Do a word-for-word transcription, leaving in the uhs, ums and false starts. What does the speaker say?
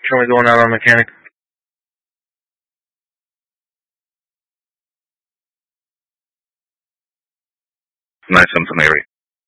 currently going out on mechanic. nine seven seven eight.